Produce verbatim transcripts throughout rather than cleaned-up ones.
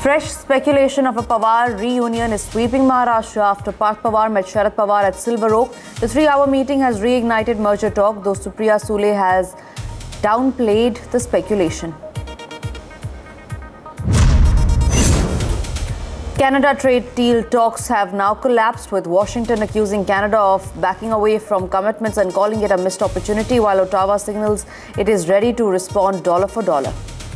Fresh speculation of a Pawar reunion is sweeping Maharashtra after Parth Pawar met Sharad Pawar at Silver Oak. The three-hour meeting has reignited merger talk, though Supriya Sule has downplayed the speculation. Canada trade deal talks have now collapsed, with Washington accusing Canada of backing away from commitments and calling it a missed opportunity, while Ottawa signals it is ready to respond dollar for dollar.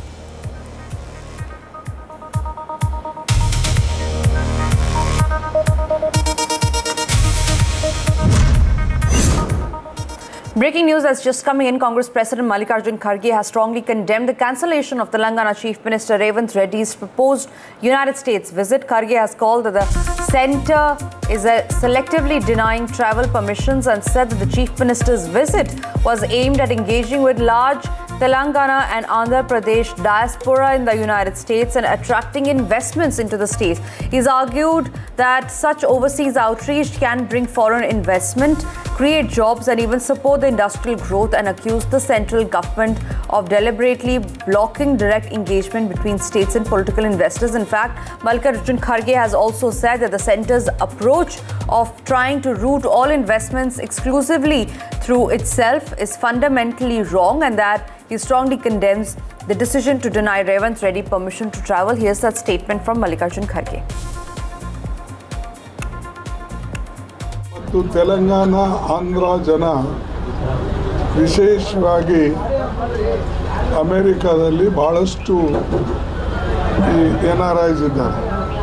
Breaking news that's just coming in. Congress President Mallikarjun Kharge has strongly condemned the cancellation of Telangana Chief Minister Revanth Reddy's proposed United States visit. Kharge has called that the centre is uh, selectively denying travel permissions and said that the Chief Minister's visit was aimed at engaging with large Telangana and Andhra Pradesh diaspora in the United States and attracting investments into the state. He's argued that such overseas outreach can bring foreign investment, create jobs and even support the industrial growth, and accused the central government of deliberately blocking direct engagement between states and political investors. In fact, Mallikarjun Kharge has also said that the centre's approach of trying to route all investments exclusively through itself is fundamentally wrong, and that he strongly condemns the decision to deny Revanth Reddy permission to travel. Here's that statement from Mallikarjun Kharge. ಮತ್ತು ತೆಲಂಗಾಣ ಆಂಧ್ರ ಜನ ವಿಶೇಷವಾಗಿ ಅಮೆರಿಕಾದಲ್ಲಿ ಬಹಳಷ್ಟು N R ice ಇದ್ದಾರೆ.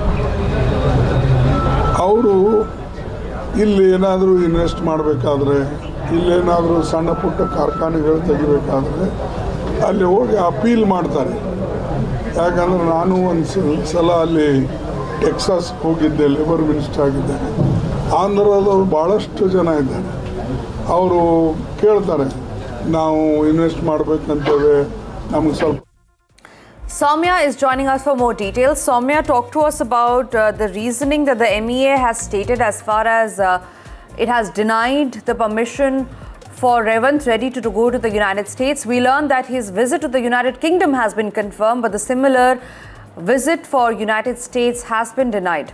ಅವರು ಇಲ್ಲಿ ಏನಾದರೂ invest ಮಾಡಬೇಕಾದ್ರೆ, ಇಲ್ಲೇನಾದರೂ ಸಣ್ಣ ಪುಟ್ಟ ಕಾರ್ಖಾನೆಗಳು ತೆಗಿಬೇಕಾದ್ರೆ ಅಲ್ಲಿ ಹೋಗಿ ಅಪೀಲ್ ಮಾಡ್ತಾರೆ. ಯಾಕಂದರೆ ನಾನು ಒಂದು ಸಲ ಅಲ್ಲಿ ಟೆಕ್ಸಾಸ್ ಹೋಗಿದ್ದೆ, ಲೇಬರ್ ಮಿನಿಸ್ಟರ್ ಆಗಿದ್ದೇನೆ. ಆಂಧ್ರದವರು ಭಾಳಷ್ಟು ಜನ ಇದ್ದಾರೆ. ಅವರು ಕೇಳ್ತಾರೆ, ನಾವು ಇನ್ವೆಸ್ಟ್ ಮಾಡಬೇಕಂತೇವೆ, ನಮಗೆ ಸ್ವಲ್ಪ. Soumya is joining us for more details. Soumya, talk to us about uh, the reasoning that the M E A has stated as far as uh, it has denied the permission for Revanth Reddy to, to go to the United States. We learned that his visit to the United Kingdom has been confirmed, but the similar visit for United States has been denied.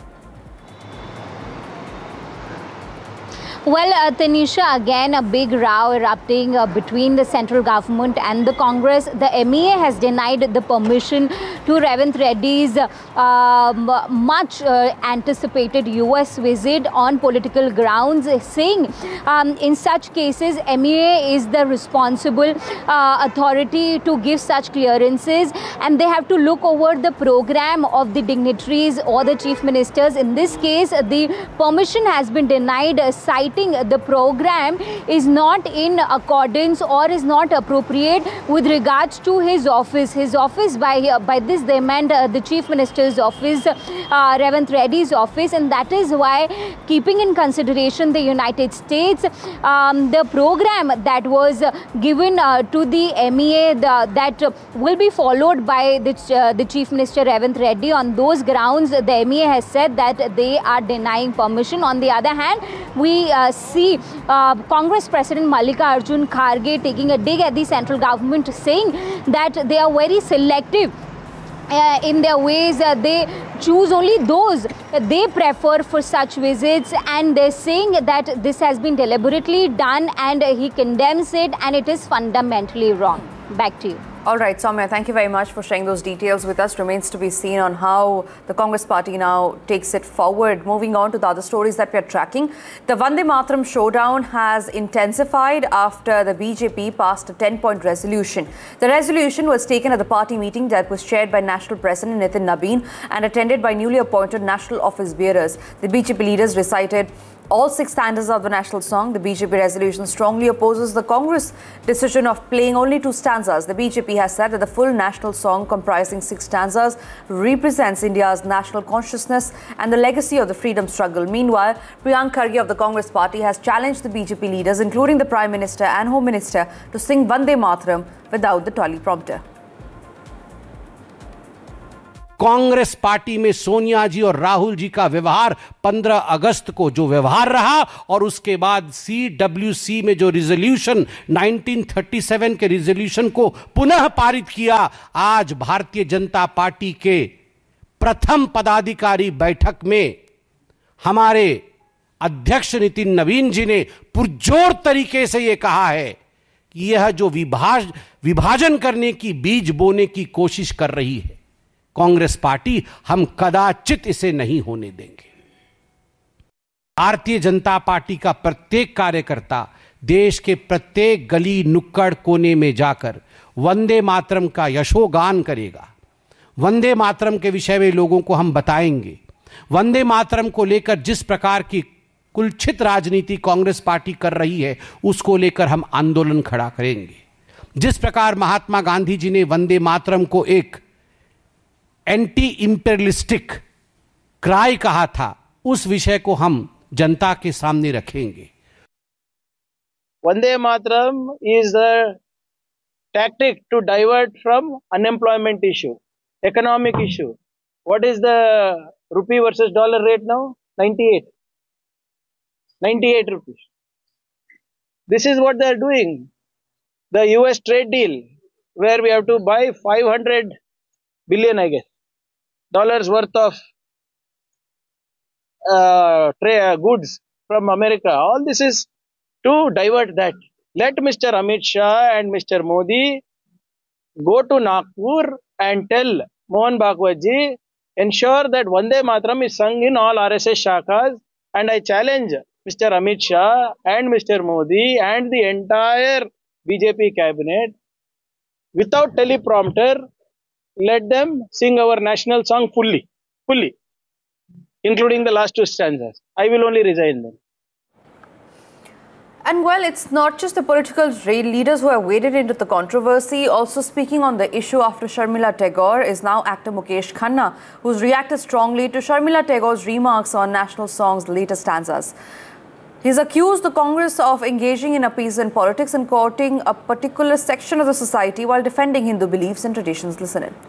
Well, uh, Tanisha, again a big row erupting uh, between the central government and the Congress. The M E A has denied the permission to Revanth Reddy's uh, much uh, anticipated U S visit on political grounds, saying um, in such cases M E A is the responsible uh, authority to give such clearances, and they have to look over the program of the dignitaries or the chief ministers. In this case, the permission has been denied, uh, citing the program is not in accordance or is not appropriate with regards to his office. His office, by uh, by this they meant uh, the Chief Minister's office, uh, Revanth Reddy's office, and that is why, keeping in consideration the United States, um, the program that was uh, given uh, to the M E A the, that uh, will be followed by the, uh, the Chief Minister Revanth Reddy. On those grounds, the M E A has said that they are denying permission. On the other hand, we uh, see uh, Congress President Mallikarjun Kharge taking a dig at the central government, saying that they are very selective uh, in their ways. Uh, they choose only those they prefer for such visits, and they're saying that this has been deliberately done, and uh, he condemns it, and it is fundamentally wrong. Back to you. All right, Soumya, thank you very much for sharing those details with us. Remains to be seen on how the Congress party now takes it forward. Moving on to the other stories that we are tracking. The Vande Mataram showdown has intensified after the B J P passed a ten-point resolution. The resolution was taken at the party meeting that was chaired by National President Nitin Nabin and attended by newly appointed national office bearers. The B J P leaders recited all six stanzas of the national song. The B J P resolution strongly opposes the Congress decision of playing only two stanzas. The B J P has said that the full national song, comprising six stanzas, represents India's national consciousness and the legacy of the freedom struggle. Meanwhile, Priyank Kharge of the Congress party has challenged the B J P leaders, including the Prime Minister and Home Minister, to sing Vande Mataram without the teleprompter. Congress party में सोनिया जी और राहुल जी का व्यवहार पंद्रह अगस्त को जो व्यवहार रहा और उसके बाद सी डब्ल्यू सी में जो रिजोल्यूशन उन्नीस सौ सैंतीस के रिजोल्यूशन को पुनः पारित किया, आज भारतीय जनता पार्टी के प्रथम पदाधिकारी बैठक में हमारे अध्यक्ष नितिन नवीन जी ने पुरजोर तरीके से यह कहा है कि यह जो विभाज विभाजन करने की बीज बोने की कोशिश कर रही है कांग्रेस पार्टी, हम कदाचित इसे नहीं होने देंगे। भारतीय जनता पार्टी का प्रत्येक कार्यकर्ता देश के प्रत्येक गली नुक्कड़ कोने में जाकर वंदे मातरम का यशोगान करेगा। वंदे मातरम के विषय में लोगों को हम बताएंगे। वंदे मातरम को लेकर जिस प्रकार की कुलछित राजनीति कांग्रेस पार्टी कर रही है उसको लेकर हम आंदोलन खड़ा करेंगे। जिस प्रकार महात्मा गांधी जी ने वंदे मातरम को एक एंटी इंपेरियलिस्टिक क्राई कहा था, उस विषय को हम जनता के सामने रखेंगे। Vande Mataram is a tactic to divert from unemployment issue, economic issue. What is the rupee versus dollar rate now? ninety-eight. ninety-eight rupees. This is what they are doing. The U S trade deal, where we have to buy five hundred billion, I guess, dollars worth of uh, tra- goods from America. All this is to divert that. Let Mister Amit Shah and Mister Modi go to Nagpur and tell Mohan Bhagwat ji, ensure that Vande Mataram is sung in all R S S shakas, and I challenge Mister Amit Shah and Mister Modi and the entire B J P cabinet, without teleprompter, let them sing our national song fully, fully, including the last two stanzas. I will only resign then. And well, it's not just the political leaders who have waded into the controversy. Also speaking on the issue after Sharmila Tagore is now actor Mukesh Khanna, who's reacted strongly to Sharmila Tagore's remarks on national song's latest stanzas. He's accused the Congress of engaging in appeasement politics and quoting a particular section of the society while defending Hindu beliefs and traditions. Listen in.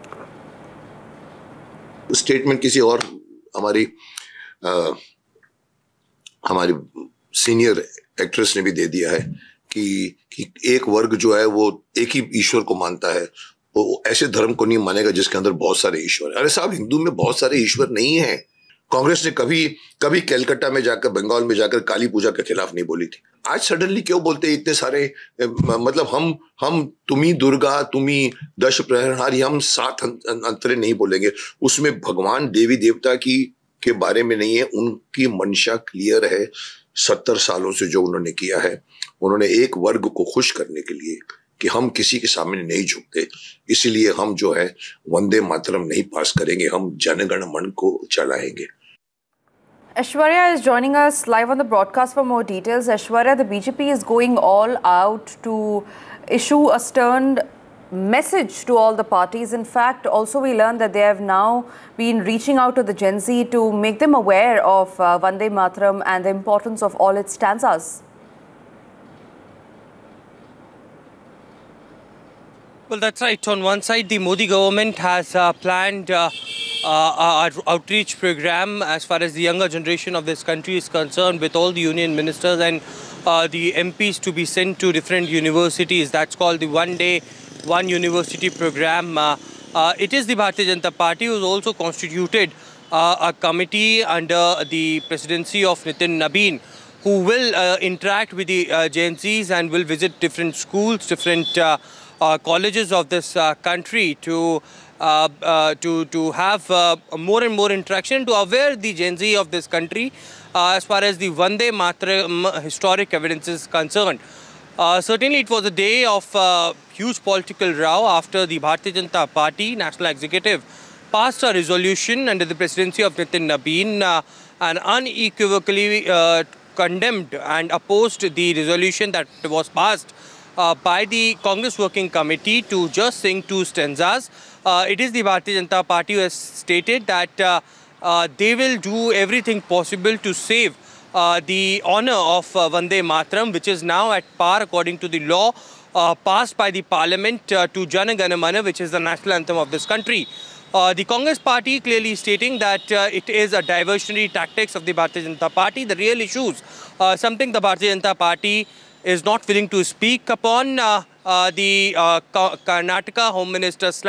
Statement किसी और हमारी आ, हमारी senior actress ने भी दे दिया है कि कि एक वर्ग जो है वो एक ही ईश्वर को मानता है, वो ऐसे धर्म को नहीं मानेगा जिसके अंदर बहुत सारे ईश्वर हैं। अरे साहब, हिंदू में बहुत सारे ईश्वर नहीं हैं। कांग्रेस ने कभी कभी कलकत्ता में जाकर, बंगाल में जाकर काली पूजा के खिलाफ नहीं बोली थी। आज सडनली क्यों बोलते हैं इतने सारे? मतलब हम हम तुम्ही दुर्गा, तुम्ही दश प्रहरहारी, हम सात अंतरे नहीं बोलेंगे। उसमें भगवान देवी देवता की के बारे में नहीं है। उनकी मंशा क्लियर है। सत्तर सालों से जो उन्होंने किया है, उन्होंने एक वर्ग को खुश करने के लिए कि हम किसी के सामने नहीं झुकते, इसीलिए हम जो है वंदे मातरम नहीं पास करेंगे, हम जनगण मन को चलाएंगे। Aishwarya is joining us live on the broadcast for more details. Aishwarya, the B J P is going all out to issue a stern message to all the parties. In fact, also we learned that they have now been reaching out to the Gen Z to make them aware of uh, Vande Mataram and the importance of all its stanzas. Well, that's right. On one side, the Modi government has uh, planned uh, uh, an outreach program as far as the younger generation of this country is concerned, with all the union ministers and uh, the M Ps to be sent to different universities. That's called the One Day, One University program. Uh, uh, it is the Bharatiya Janata Party who has also constituted uh, a committee under the presidency of Nitin Nabeen, who will uh, interact with the uh, Gen Zs and will visit different schools, different uh, uh, colleges of this uh, country to uh, uh, to to have uh, more and more interaction, to aware the Gen Z of this country uh, as far as the Vande Mataram historic evidence is concerned. Uh, certainly, it was a day of uh, huge political row after the Bharatiya Janata Party National Executive passed a resolution under the presidency of Nitin Nabeen uh, and unequivocally uh, condemned and opposed the resolution that was passed uh, by the Congress Working Committee to just sing two stanzas. Uh, it is the Bharatiya Janata Party who has stated that uh, uh, they will do everything possible to save uh, the honor of uh, Vande Mataram, which is now at par according to the law uh, passed by the parliament uh, to Jana Gana Mana, which is the national anthem of this country. Uh, the Congress party clearly stating that uh, it is a diversionary tactics of the Bharatiya Janata Party. The real issues, uh, something the Bharatiya Janata Party is not willing to speak upon. Uh, uh, the uh, Karnataka Home Minister